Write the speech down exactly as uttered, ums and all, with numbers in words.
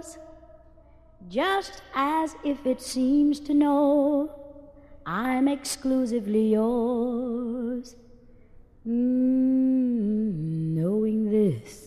yours, just as if it seems to know I'm exclusively yours. Mm, knowing this,